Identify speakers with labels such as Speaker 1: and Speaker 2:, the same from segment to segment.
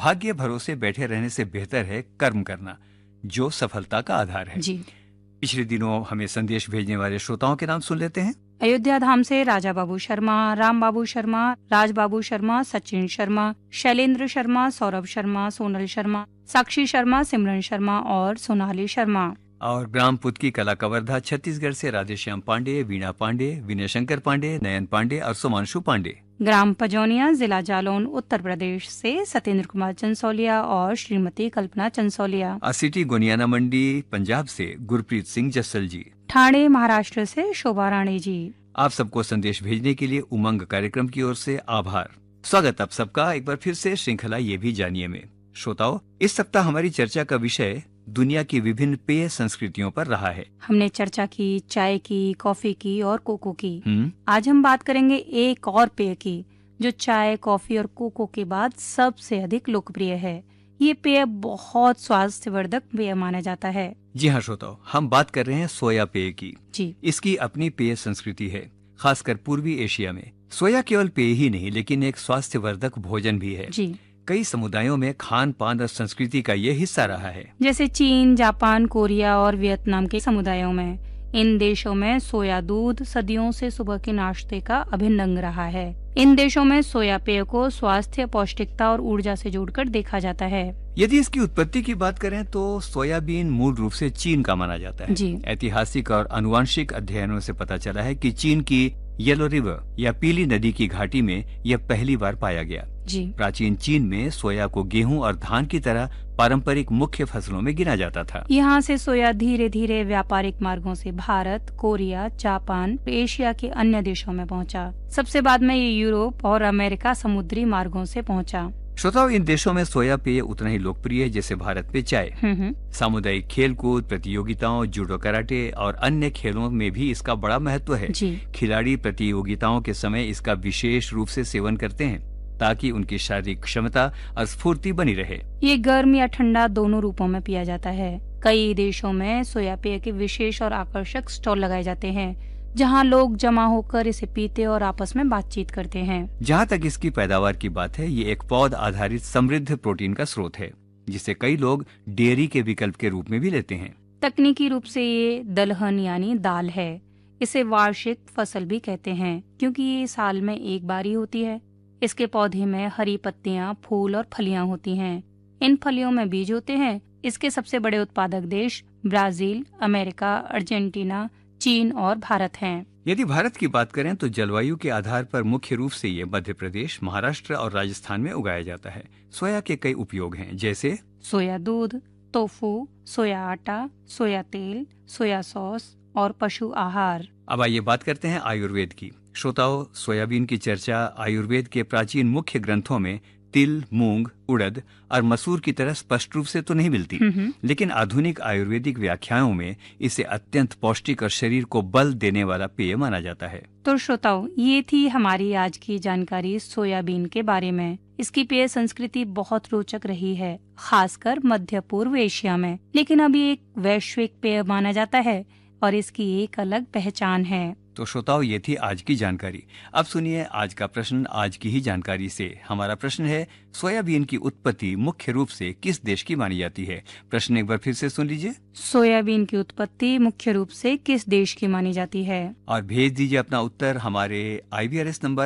Speaker 1: भाग्य भरोसे बैठे रहने से बेहतर है कर्म करना, जो सफलता का आधार है।
Speaker 2: जी।
Speaker 1: पिछले दिनों हमें संदेश भेजने वाले श्रोताओं के नाम सुन लेते हैं।
Speaker 2: अयोध्या धाम से राजा बाबू शर्मा, राम बाबू शर्मा, राज बाबू शर्मा, सचिन शर्मा, शैलेंद्र शर्मा, सौरभ शर्मा, सोनल शर्मा, साक्षी शर्मा, सिमरन शर्मा और सोनाली शर्मा।
Speaker 1: और ग्राम पुतकी कला कवर्धा छत्तीसगढ़ से राधेश्याम पांडे, वीणा पांडे, विनय शंकर पांडे, नयन पांडे और सुमांशु पांडे।
Speaker 2: ग्राम पजौनिया, जिला जालौन, उत्तर प्रदेश से सत्येंद्र कुमार चंसौलिया और श्रीमती कल्पना चंसौलिया।
Speaker 1: सिटी गोनियाना मंडी पंजाब से गुरप्रीत सिंह जस्सल जी।
Speaker 2: ठाणे महाराष्ट्र से शोभा राणी जी।
Speaker 1: आप सबको संदेश भेजने के लिए उमंग कार्यक्रम की ओर से आभार। स्वागत आप सबका एक बार फिर से श्रृंखला ये भी जानिए में। श्रोताओ, इस सप्ताह हमारी चर्चा का विषय दुनिया की विभिन्न पेय संस्कृतियों पर रहा है।
Speaker 2: हमने चर्चा की चाय की, कॉफी की और कोको की। आज हम बात करेंगे एक और पेय की, जो चाय, कॉफी और कोको के बाद सबसे अधिक लोकप्रिय है। ये पेय बहुत स्वास्थ्यवर्धक पेय माना जाता है।
Speaker 1: जी हाँ श्रोताओ, हम बात कर रहे हैं सोया पेय की।
Speaker 2: जी।
Speaker 1: इसकी अपनी पेय संस्कृति है, खासकर पूर्वी एशिया में। सोया केवल पेय ही नहीं, लेकिन एक स्वास्थ्यवर्धक भोजन भी है।
Speaker 2: जी।
Speaker 1: कई समुदायों में खान पान और संस्कृति का ये हिस्सा रहा है,
Speaker 2: जैसे चीन, जापान, कोरिया और वियतनाम के समुदायों में। इन देशों में सोया दूध सदियों से सुबह के नाश्ते का अभिन्न अंग रहा है। इन देशों में सोया पेय को स्वास्थ्य, पौष्टिकता और ऊर्जा से जोड़कर देखा जाता है।
Speaker 1: यदि इसकी उत्पत्ति की बात करें तो सोयाबीन मूल रूप से चीन का माना जाता है।
Speaker 2: जी।
Speaker 1: ऐतिहासिक और आनुवांशिक अध्ययनों से पता चला है कि चीन की येलो रिवर या पीली नदी की घाटी में यह पहली बार पाया गया।
Speaker 2: जी।
Speaker 1: प्राचीन चीन में सोया को गेहूं और धान की तरह पारंपरिक मुख्य फसलों में गिना जाता था।
Speaker 2: यहाँ से सोया धीरे धीरे व्यापारिक मार्गों से भारत, कोरिया, जापान, एशिया के अन्य देशों में पहुँचा। सबसे बाद में ये यूरोप और अमेरिका समुद्री मार्गों से पहुँचा।
Speaker 1: श्रोताओ, इन देशों में सोया पेय उतना ही लोकप्रिय है जैसे भारत में चाय। सामुदायिक खेलकूद प्रतियोगिताओं, जूडो, कराटे और अन्य खेलों में भी इसका बड़ा महत्व है।
Speaker 2: जी।
Speaker 1: खिलाड़ी प्रतियोगिताओं के समय इसका विशेष रूप से सेवन करते हैं ताकि उनकी शारीरिक क्षमता और स्फूर्ति बनी रहे।
Speaker 2: ये गर्म या ठंडा दोनों रूपों में पिया जाता है। कई देशों में सोया पेय के विशेष और आकर्षक स्टॉल लगाए जाते हैं, जहां लोग जमा होकर इसे पीते और आपस में बातचीत करते हैं।
Speaker 1: जहां तक इसकी पैदावार की बात है, ये एक पौध आधारित समृद्ध प्रोटीन का स्रोत है, जिसे कई लोग डेयरी के विकल्प के रूप में भी लेते हैं।
Speaker 2: तकनीकी रूप से ये दलहन यानी दाल है। इसे वार्षिक फसल भी कहते हैं, क्योंकि ये साल में एक बार ही होती है। इसके पौधे में हरी पत्तियां, फूल और फलियां होती हैं। इन फलियों में बीज होते हैं। इसके सबसे बड़े उत्पादक देश ब्राजील, अमेरिका, अर्जेंटीना, चीन और भारत हैं।
Speaker 1: यदि भारत की बात करें तो जलवायु के आधार पर मुख्य रूप से ये मध्य प्रदेश, महाराष्ट्र और राजस्थान में उगाया जाता है। सोया के कई उपयोग हैं, जैसे
Speaker 2: सोया दूध, टोफू, सोया आटा, सोया तेल, सोया सॉस और पशु आहार।
Speaker 1: अब आइए बात करते हैं आयुर्वेद की। श्रोताओं, सोयाबीन की चर्चा आयुर्वेद के प्राचीन मुख्य ग्रंथों में तिल, मूंग, उड़द और मसूर की तरह स्पष्ट रूप से तो नहीं मिलती, लेकिन आधुनिक आयुर्वेदिक व्याख्याओं में इसे अत्यंत पौष्टिक और शरीर को बल देने वाला पेय माना जाता है।
Speaker 2: तो श्रोताओं, ये थी हमारी आज की जानकारी सोयाबीन के बारे में। इसकी पेय संस्कृति बहुत रोचक रही है, खासकर मध्य पूर्व एशिया में। लेकिन अब ये एक वैश्विक पेय माना जाता है और इसकी एक अलग पहचान है।
Speaker 1: तो श्रोताओं, ये थी आज की जानकारी। अब सुनिए आज का प्रश्न आज की ही जानकारी से। हमारा प्रश्न है, सोयाबीन की उत्पत्ति मुख्य रूप से किस देश की मानी जाती है? प्रश्न एक बार फिर से सुन लीजिए।
Speaker 2: सोयाबीन की उत्पत्ति मुख्य रूप से किस देश की मानी जाती है?
Speaker 1: और भेज दीजिए अपना उत्तर हमारे IVRS नंबर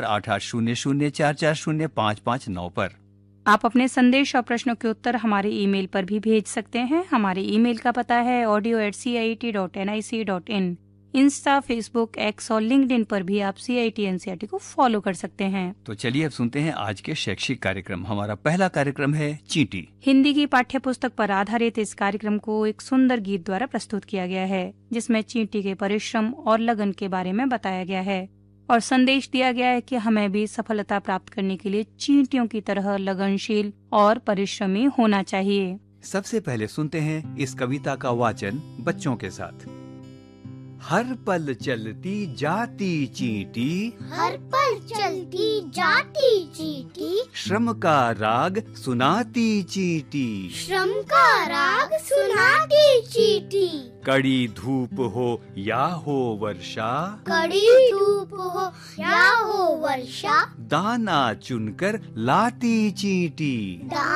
Speaker 1: 8800440559 पर।
Speaker 2: आप अपने संदेश और प्रश्नों के उत्तर हमारे ईमेल पर भी भेज सकते हैं। हमारे ईमेल का पता है audio@ciit.nic.in। इंस्टा, फेसबुक, एक्स और लिंक्डइन पर भी आप CIT NCERT को फॉलो कर सकते हैं।
Speaker 1: तो चलिए अब सुनते हैं आज के शैक्षिक कार्यक्रम। हमारा पहला कार्यक्रम है चींटी।
Speaker 2: हिंदी की पाठ्य पुस्तक पर आधारित इस कार्यक्रम को एक सुंदर गीत द्वारा प्रस्तुत किया गया है, जिसमें चींटी के परिश्रम और लगन के बारे में बताया गया है और संदेश दिया गया है कि हमें भी सफलता प्राप्त करने के लिए चींटियों की तरह लगनशील और परिश्रमी होना चाहिए।
Speaker 1: सबसे पहले सुनते हैं इस कविता का वाचन बच्चों के साथ। हर पल चलती जाती चींटी,
Speaker 3: हर पल चलती जाती चींटी,
Speaker 1: श्रम का राग सुनाती चींटी,
Speaker 3: श्रम का राग सुनाती चींटी।
Speaker 1: कड़ी धूप हो या हो वर्षा,
Speaker 3: कड़ी धूप हो या हो वर्षा,
Speaker 1: दाना चुनकर लाती चींटी।